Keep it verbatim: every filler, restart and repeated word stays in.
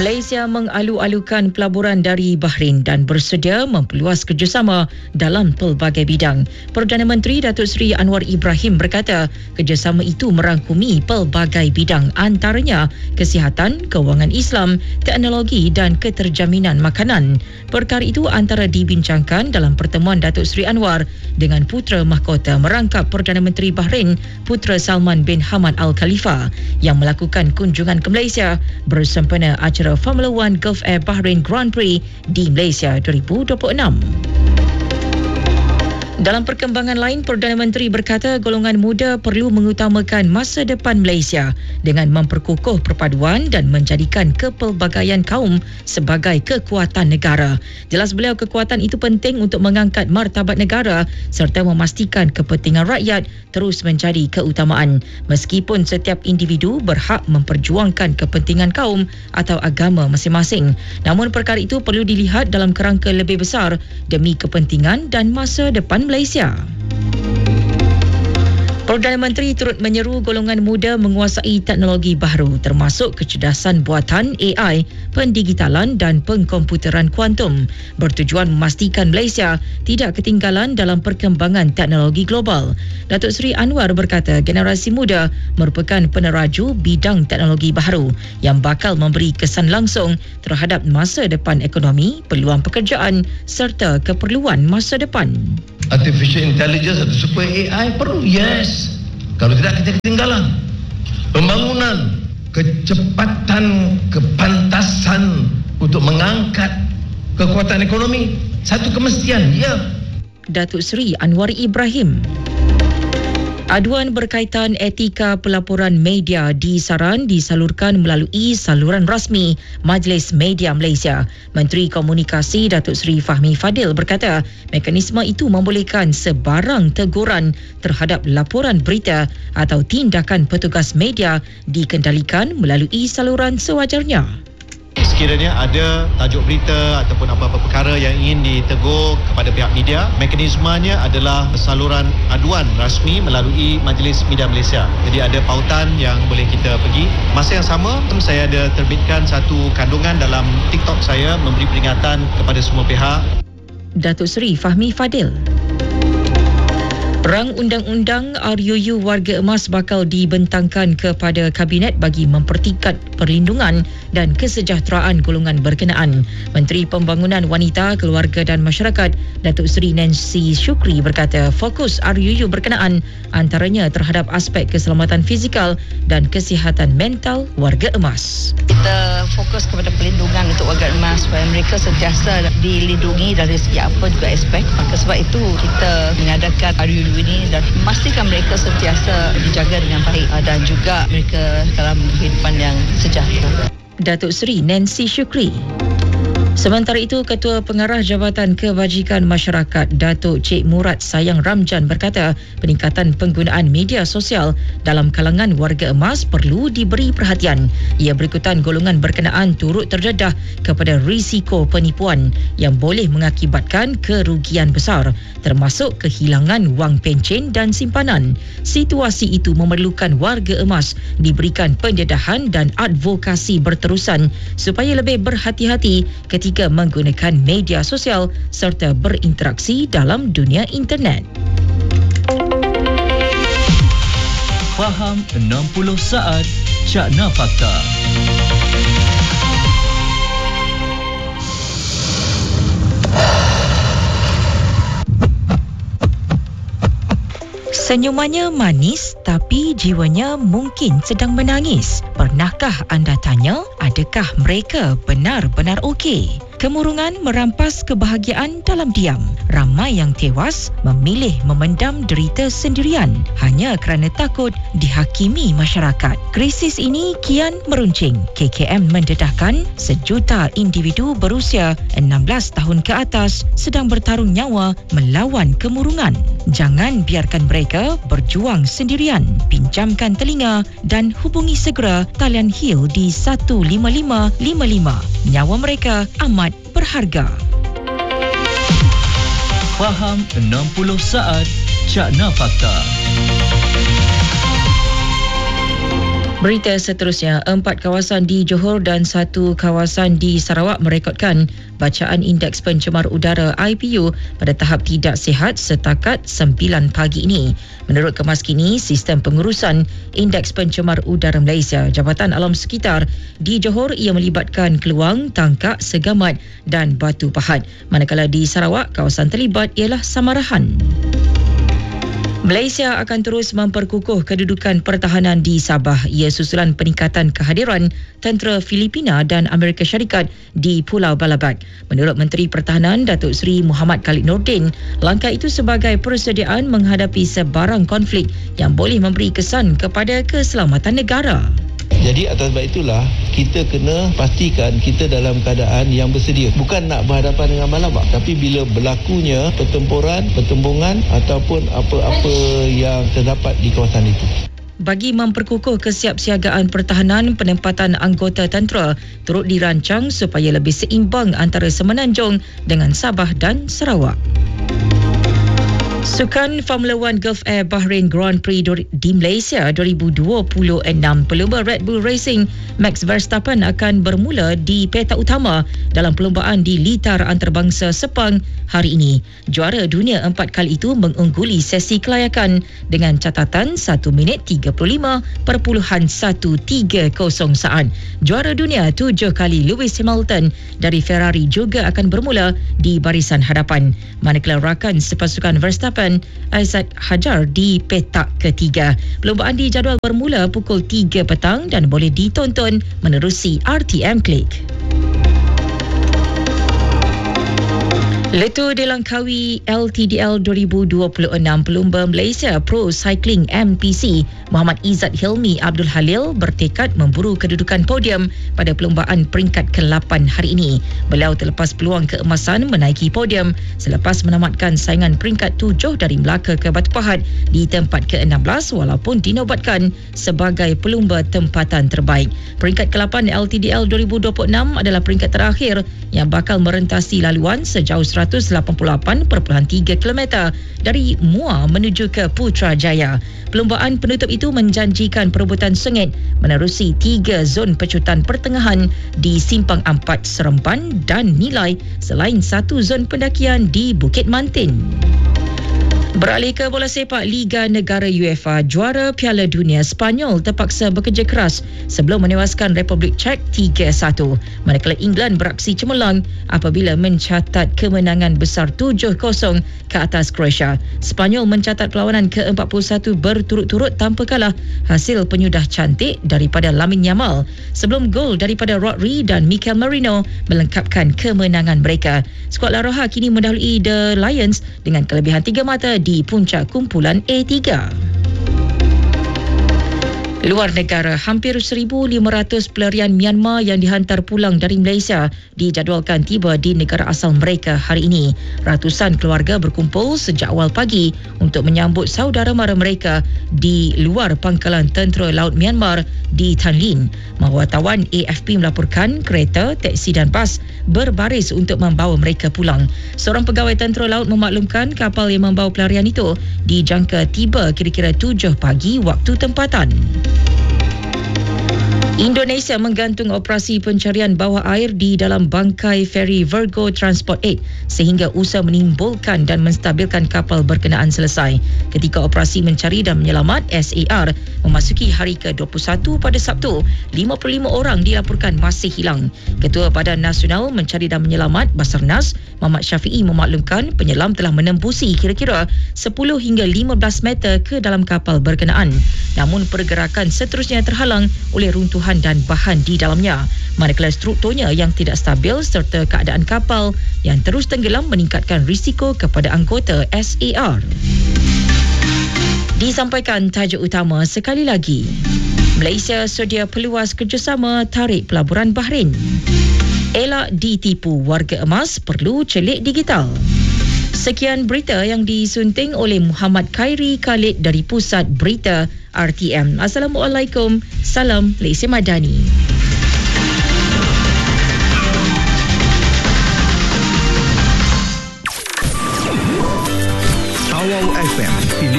Malaysia mengalu-alukan pelaburan dari Bahrain dan bersedia memperluas kerjasama dalam pelbagai bidang. Perdana Menteri Datuk Seri Anwar Ibrahim berkata, kerjasama itu merangkumi pelbagai bidang, antaranya kesihatan, kewangan Islam, teknologi dan keterjaminan makanan. Perkara itu antara dibincangkan dalam pertemuan Datuk Seri Anwar dengan Putera Mahkota Merangkap Perdana Menteri Bahrain, Putera Salman bin Hamad Al Khalifa, yang melakukan kunjungan ke Malaysia bersempena acara Formula One Gulf Air Bahrain Grand Prix di Malaysia dua ribu dua puluh enam. Dalam perkembangan lain, Perdana Menteri berkata golongan muda perlu mengutamakan masa depan Malaysia dengan memperkukuh perpaduan dan menjadikan kepelbagaian kaum sebagai kekuatan negara. Jelas beliau, kekuatan itu penting untuk mengangkat martabat negara serta memastikan kepentingan rakyat terus menjadi keutamaan. Meskipun setiap individu berhak memperjuangkan kepentingan kaum atau agama masing-masing, namun perkara itu perlu dilihat dalam kerangka lebih besar demi kepentingan dan masa depan Malaysia. Perdana Menteri turut menyeru golongan muda menguasai teknologi baharu termasuk kecerdasan buatan A I, pendigitalan dan pengkomputeran kuantum, bertujuan memastikan Malaysia tidak ketinggalan dalam perkembangan teknologi global. Datuk Seri Anwar berkata generasi muda merupakan peneraju bidang teknologi baharu yang bakal memberi kesan langsung terhadap masa depan ekonomi, peluang pekerjaan serta keperluan masa depan. Artificial intelligence atau super A I perlu, yes. Kalau tidak kita ketinggalan. Pembangunan, kecepatan, kepantasan untuk mengangkat kekuatan ekonomi, satu kemestian, ya. Datuk Seri Anwar Ibrahim. Aduan berkaitan etika pelaporan media disaran disalurkan melalui saluran rasmi Majlis Media Malaysia. Menteri Komunikasi Datuk Seri Fahmi Fadil berkata, mekanisme itu membolehkan sebarang teguran terhadap laporan berita atau tindakan petugas media dikendalikan melalui saluran sewajarnya. Sekiranya ada tajuk berita ataupun apa-apa perkara yang ingin ditegur kepada pihak media, mekanismenya adalah saluran aduan rasmi melalui Majlis Media Malaysia. Jadi ada pautan yang boleh kita pergi. Masa yang sama, saya ada terbitkan satu kandungan dalam TikTok saya memberi peringatan kepada semua pihak. Datuk Seri Fahmi Fadil. Rang Undang-Undang R U U Warga Emas bakal dibentangkan kepada Kabinet bagi mempertingkat perlindungan dan kesejahteraan golongan berkenaan. Menteri Pembangunan Wanita, Keluarga dan Masyarakat Datuk Seri Nancy Shukri berkata fokus R U U berkenaan antaranya terhadap aspek keselamatan fizikal dan kesihatan mental warga emas. Kita fokus kepada perlindungan untuk warga emas supaya mereka sentiasa dilindungi dari segi apa juga aspek. Maka sebab itu kita mengadakan R U U ini dan memastikan mereka sentiasa dijaga dengan baik dan juga mereka dalam kehidupan yang sejahtera. Datuk Seri Nancy Shukri. Sementara itu, Ketua Pengarah Jabatan Kebajikan Masyarakat Datuk Cik Murad Sayang Ramjan berkata peningkatan penggunaan media sosial dalam kalangan warga emas perlu diberi perhatian. Ia berikutan golongan berkenaan turut terdedah kepada risiko penipuan yang boleh mengakibatkan kerugian besar termasuk kehilangan wang pencen dan simpanan. Situasi itu memerlukan warga emas diberikan pendedahan dan advokasi berterusan supaya lebih berhati-hati ketika Ketika menggunakan media sosial serta berinteraksi dalam dunia internet. Faham enam puluh saat Cakna Fakta. Senyumannya manis tapi jiwanya mungkin sedang menangis. Pernahkah anda tanya, adakah mereka benar-benar okey? Kemurungan merampas kebahagiaan dalam diam. Ramai yang tewas memilih memendam derita sendirian hanya kerana takut dihakimi masyarakat. Krisis ini kian meruncing. K K M mendedahkan sejuta individu berusia enam belas tahun ke atas sedang bertarung nyawa melawan kemurungan. Jangan biarkan mereka berjuang sendirian. Pinjamkan telinga dan hubungi segera talian Hill di satu lima lima lima lima. Nyawa mereka amat berharga. Faham enam puluh saat Cakna Fakta. Berita seterusnya, empat kawasan di Johor dan satu kawasan di Sarawak merekodkan bacaan indeks pencemar udara I P U pada tahap tidak sihat setakat sembilan pagi ini. Menurut Kemas Kini, Sistem Pengurusan Indeks Pencemar Udara Malaysia, Jabatan Alam Sekitar di Johor ia melibatkan Keluang, Tangkak, Segamat dan Batu Pahat. Manakala di Sarawak, kawasan terlibat ialah Samarahan. Malaysia akan terus memperkukuh kedudukan pertahanan di Sabah. Ia susulan peningkatan kehadiran tentera Filipina dan Amerika Syarikat di Pulau Balabat. Menurut Menteri Pertahanan Datuk Seri Muhammad Khalid Nordin, langkah itu sebagai persediaan menghadapi sebarang konflik yang boleh memberi kesan kepada keselamatan negara. Jadi atas sebab itulah kita kena pastikan kita dalam keadaan yang bersedia. Bukan nak berhadapan dengan Malabak, tapi bila berlakunya pertempuran, pertembungan ataupun apa-apa yang terdapat di kawasan itu. Bagi memperkukuh kesiapsiagaan pertahanan, penempatan anggota tentera turut dirancang supaya lebih seimbang antara Semenanjung dengan Sabah dan Sarawak. Sukan Formula One Gulf Air Bahrain Grand Prix di Malaysia dua ribu dua puluh enam, pelumba Red Bull Racing Max Verstappen akan bermula di peta utama dalam perlumbaan di litar antarabangsa Sepang hari ini. Juara dunia empat kali itu mengungguli sesi kelayakan dengan catatan satu minit tiga puluh lima perpuluhan satu tiga kosong saat. Juara dunia tujuh kali Lewis Hamilton dari Ferrari juga akan bermula di barisan hadapan. Manakala rakan sepasukan Verstappen Aizat Hajar di petak ketiga. Perlumbaan dijadual bermula pukul tiga petang dan boleh ditonton menerusi R T M Click. Letu Delangkawi L T D L dua ribu dua puluh enam, pelumba Malaysia Pro Cycling M P C Muhammad Izzat Hilmi Abdul Halil bertekad memburu kedudukan podium pada perlumbaan peringkat ke lapan hari ini. Beliau terlepas peluang keemasan menaiki podium selepas menamatkan saingan peringkat tujuh dari Melaka ke Batu Pahat di tempat ke enam belas walaupun dinobatkan sebagai pelumba tempatan terbaik. Peringkat ke lapan L T D L dua ribu dua puluh enam adalah peringkat terakhir yang bakal merentasi laluan sejauh seratus lapan puluh lapan perpuluhan tiga kilometer dari Muar menuju ke Putrajaya. Perlumbaan penutup itu menjanjikan perebutan sengit menerusi tiga zon pecutan pertengahan di Simpang Ampat, Seremban dan Nilai selain satu zon pendakian di Bukit Mantin. Beralih ke bola sepak Liga Negara UEFA, juara Piala Dunia Sepanyol terpaksa bekerja keras sebelum menewaskan Republik Czech tiga satu. Manakala England beraksi cemerlang apabila mencatat kemenangan besar tujuh kosong ke atas Croatia. Sepanyol mencatat perlawanan ke empat puluh satu berturut-turut tanpa kalah, hasil penyudah cantik daripada Lamine Yamal sebelum gol daripada Rodri dan Mikel Merino melengkapkan kemenangan mereka. Skuad La Roja kini mendahului The Lions dengan kelebihan tiga mata di puncak kumpulan A tiga. Luar negara, hampir seribu lima ratus pelarian Myanmar yang dihantar pulang dari Malaysia dijadualkan tiba di negara asal mereka hari ini. Ratusan keluarga berkumpul sejak awal pagi untuk menyambut saudara mara mereka di luar pangkalan tentera laut Myanmar di Tan Lin. Wartawan A F P melaporkan kereta, teksi dan bas berbaris untuk membawa mereka pulang. Seorang pegawai tentera laut memaklumkan kapal yang membawa pelarian itu dijangka tiba kira-kira tujuh pagi waktu tempatan. Indonesia menggantung operasi pencarian bawah air di dalam bangkai feri Virgo Transport lapan sehingga usaha menimbulkan dan menstabilkan kapal berkenaan selesai. Ketika operasi mencari dan menyelamat S A R memasuki hari ke dua puluh satu pada Sabtu, lima puluh lima orang dilaporkan masih hilang. Ketua Badan Nasional Mencari dan Menyelamat Basarnas, Muhammad Syafiee memaklumkan penyelam telah menembusi kira-kira sepuluh hingga lima belas meter ke dalam kapal berkenaan. Namun pergerakan seterusnya terhalang oleh runtuhan dan bahan di dalamnya. Manakala strukturnya yang tidak stabil serta keadaan kapal yang terus tenggelam meningkatkan risiko kepada anggota S A R. Disampaikan tajuk utama sekali lagi. Malaysia sedia peluas kerjasama tarik pelaburan Bahrain. Elak ditipu, warga emas perlu celik digital. Sekian berita yang disunting oleh Muhammad Khairi Khalid dari Pusat Berita R T M. Assalamualaikum. Salam Malaysia Madani.